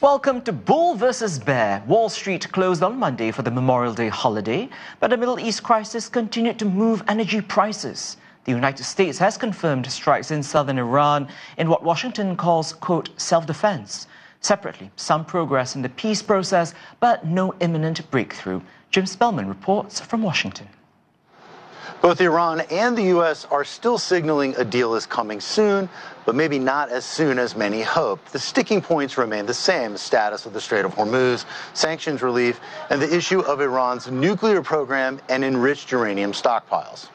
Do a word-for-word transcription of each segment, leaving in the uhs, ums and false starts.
Welcome to Bull versus Bear. Wall Street closed on Monday for the Memorial Day holiday, but the Middle East crisis continued to move energy prices. The United States has confirmed strikes in southern Iran in what Washington calls, quote, self-defense. Separately, some progress in the peace process, but no imminent breakthrough. Jim Spellman reports from Washington. Both Iran and the U S are still signaling a deal is coming soon, but maybe not as soon as many hope. The sticking points remain the same: the status of the Strait of Hormuz, sanctions relief, and the issue of Iran's nuclear program and enriched uranium stockpiles.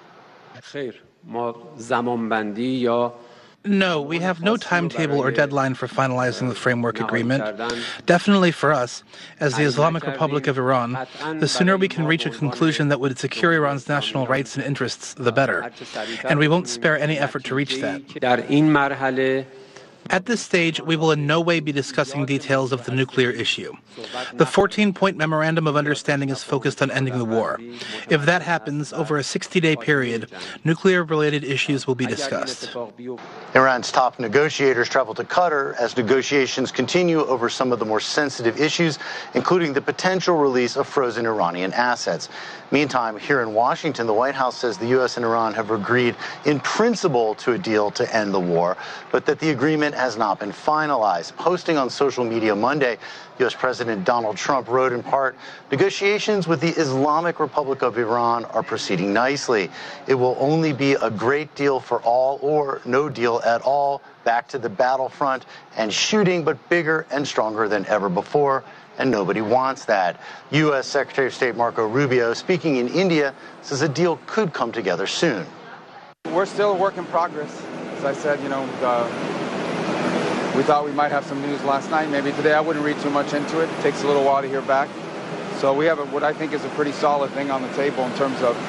No, we have no timetable or deadline for finalizing the framework agreement. Definitely for us, as the Islamic Republic of Iran, the sooner we can reach a conclusion that would secure Iran's national rights and interests, the better. And we won't spare any effort to reach that. At this stage, we will in no way be discussing details of the nuclear issue. The fourteen-point Memorandum of Understanding is focused on ending the war. If that happens, over a sixty-day period, nuclear-related issues will be discussed. Iran's top negotiators travel to Qatar as negotiations continue over some of the more sensitive issues, including the potential release of frozen Iranian assets. Meantime, here in Washington, the White House says the U S and Iran have agreed in principle to a deal to end the war, but that the agreement has not been finalized. Posting on social media Monday, U S President Donald Trump wrote in part, "Negotiations with the Islamic Republic of Iran are proceeding nicely. It will only be a great deal for all or no deal at all. Back to the battlefront and shooting, but bigger and stronger than ever before. And nobody wants that." U S Secretary of State Marco Rubio, speaking in India, says a deal could come together soon. We're still a work in progress. As I said, you know, uh, we thought we might have some news last night. Maybe today. I wouldn't read too much into it. It takes a little while to hear back. So we have a, what I think is a pretty solid thing on the table in terms of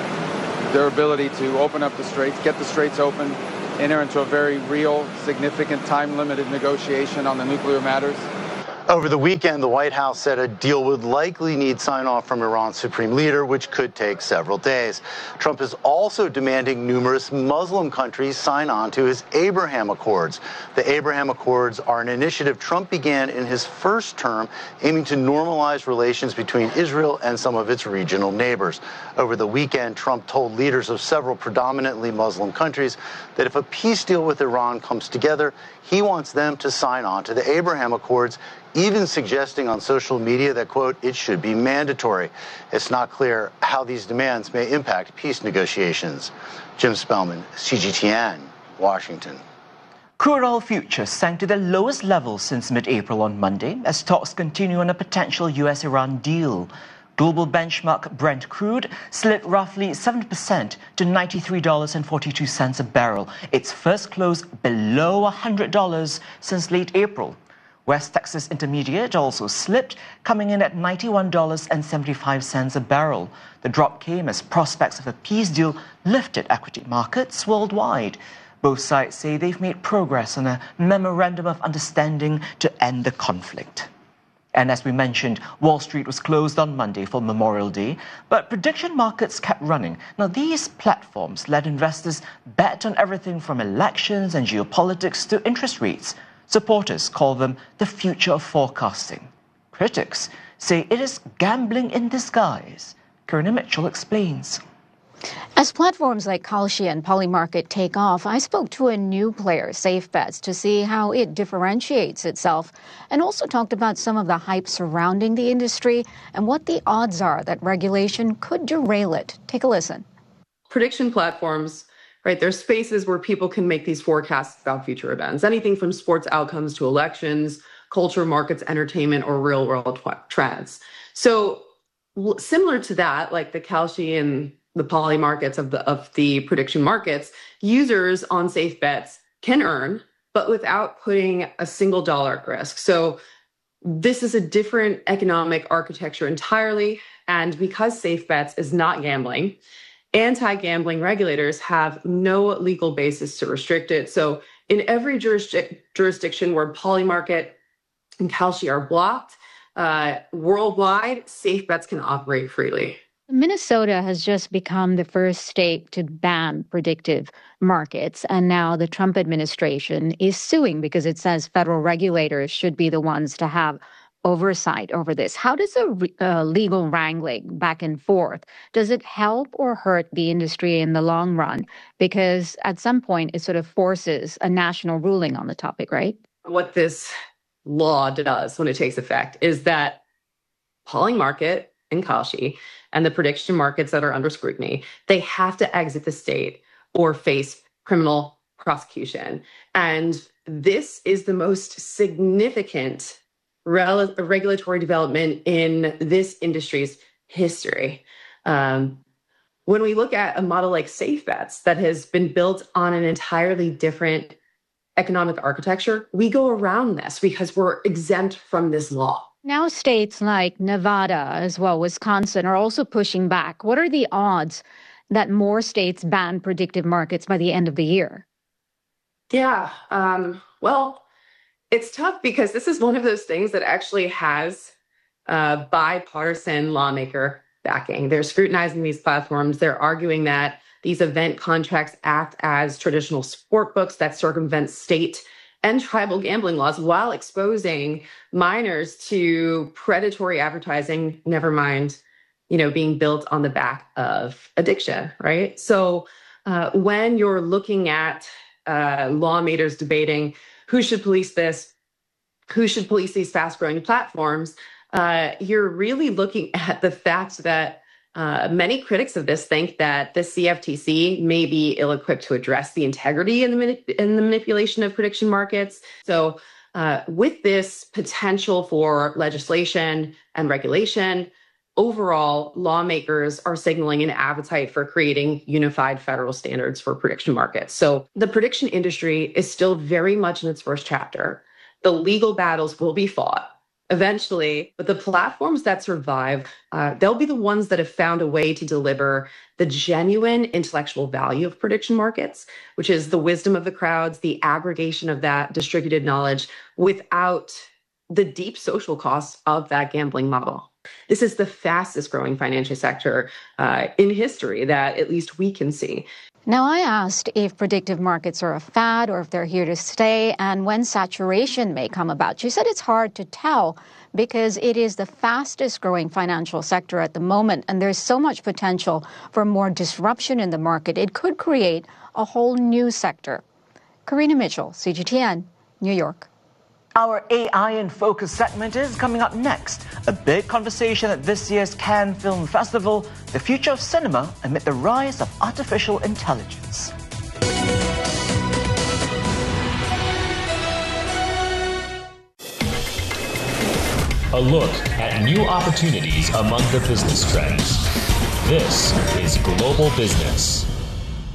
their ability to open up the straits, get the straits open, enter into a very real, significant, time-limited negotiation on the nuclear matters. Over the weekend, the White House said a deal would likely need sign-off from Iran's supreme leader, which could take several days. Trump is also demanding numerous Muslim countries sign on to his Abraham Accords. The Abraham Accords are an initiative Trump began in his first term, aiming to normalize relations between Israel and some of its regional neighbors. Over the weekend, Trump told leaders of several predominantly Muslim countries that if a peace deal with Iran comes together, he wants them to sign on to the Abraham Accords, even suggesting on social media that, quote, it should be mandatory. It's not clear how these demands may impact peace negotiations. Jim Spellman, C G T N, Washington. Crude oil futures sank to their lowest level since mid-April on Monday as talks continue on a potential U S Iran deal. Global benchmark Brent crude slipped roughly seven percent to ninety-three dollars and forty-two cents a barrel, its first close below one hundred dollars since late April. West Texas Intermediate also slipped, coming in at ninety-one dollars and seventy-five cents a barrel. The drop came as prospects of a peace deal lifted equity markets worldwide. Both sides say they've made progress on a memorandum of understanding to end the conflict. And as we mentioned, Wall Street was closed on Monday for Memorial Day, but prediction markets kept running. Now, these platforms let investors bet on everything from elections and geopolitics to interest rates. Supporters call them the future of forecasting. Critics say it is gambling in disguise. Karina Mitchell explains. As platforms like Kalshi and Polymarket take off, I spoke to a new player, SafeBets, to see how it differentiates itself, and also talked about some of the hype surrounding the industry and what the odds are that regulation could derail it. Take a listen. Prediction platforms, right? There's spaces where people can make these forecasts about future events, anything from sports outcomes to elections, culture, markets, entertainment, or real world trends. So similar to that, like the Kalshi and the Poly markets of the of the prediction markets, users on SafeBets can earn, but without putting a single dollar at risk. So this is a different economic architecture entirely. And because SafeBets is not gambling, anti-gambling regulators have no legal basis to restrict it. So in every jurisdic- jurisdiction where Polymarket and Kalshi are blocked, uh, worldwide, SafeBets can operate freely. Minnesota has just become the first state to ban predictive markets. And now the Trump administration is suing because it says federal regulators should be the ones to have oversight over this. How does a uh, legal wrangling back and forth, does it help or hurt the industry in the long run? Because at some point it sort of forces a national ruling on the topic, right? What this law does when it takes effect is that Polymarket and Kalshi and the prediction markets that are under scrutiny, they have to exit the state or face criminal prosecution. And this is the most significant rel- regulatory development in this industry's history. Um, when we look at a model like SafeBets that has been built on an entirely different economic architecture, we go around this because we're exempt from this law. Now states like Nevada as well, Wisconsin, are also pushing back. What are the odds that more states ban predictive markets by the end of the year? Yeah, um, well, it's tough because this is one of those things that actually has uh, bipartisan lawmaker backing. They're scrutinizing these platforms. They're arguing that these event contracts act as traditional sport books that circumvent state and tribal gambling laws while exposing minors to predatory advertising, never mind, you know, being built on the back of addiction, right? So uh, when you're looking at uh, lawmakers debating who should police this, who should police these fast-growing platforms, uh, you're really looking at the fact that Uh, many critics of this think that the C F T C may be ill-equipped to address the integrity and the, manip- and the manipulation of prediction markets. So uh, with this potential for legislation and regulation, overall, lawmakers are signaling an appetite for creating unified federal standards for prediction markets. So the prediction industry is still very much in its first chapter. The legal battles will be fought eventually, but the platforms that survive, uh, they'll be the ones that have found a way to deliver the genuine intellectual value of prediction markets, which is the wisdom of the crowds, the aggregation of that distributed knowledge without the deep social costs of that gambling model. This is the fastest growing financial sector uh, in history that at least we can see. Now, I asked if predictive markets are a fad or if they're here to stay and when saturation may come about. She said it's hard to tell because it is the fastest growing financial sector at the moment, and there's so much potential for more disruption in the market. It could create a whole new sector. Karina Mitchell, C G T N, New York. Our A I in Focus segment is coming up next. A big conversation at this year's Cannes Film Festival, the future of cinema amid the rise of artificial intelligence. A look at new opportunities among the business trends. This is Global Business.